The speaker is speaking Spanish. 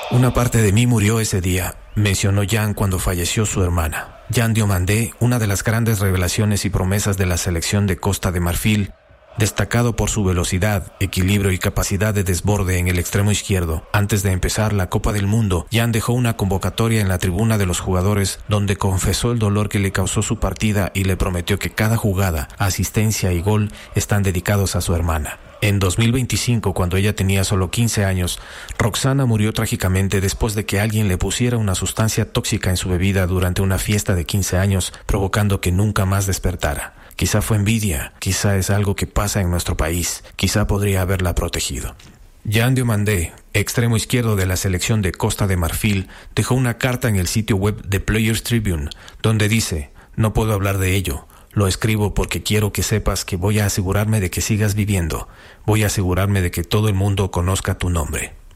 Una parte de mí murió ese día, mencionó Jan cuando falleció su hermana. Jan Diomandé, una de las grandes revelaciones y promesas de la selección de Costa de Marfil, destacado por su velocidad, equilibrio y capacidad de desborde en el extremo izquierdo. Antes de empezar la Copa del Mundo, Jan dejó una convocatoria en la tribuna de los jugadores donde confesó el dolor que le causó su partida y le prometió que cada jugada, asistencia y gol están dedicados a su hermana. En 2025, cuando ella tenía solo 15 años, Roxana murió trágicamente después de que alguien le pusiera una sustancia tóxica en su bebida durante una fiesta de 15 años, provocando que nunca más despertara. Quizá fue envidia, quizá es algo que pasa en nuestro país, quizá podría haberla protegido. Jan Diomandé, extremo izquierdo de la selección de Costa de Marfil, dejó una carta en el sitio web de Players Tribune, donde dice: «No puedo hablar de ello. Lo escribo porque quiero que sepas que voy a asegurarme de que sigas viviendo. Voy a asegurarme de que todo el mundo conozca tu nombre».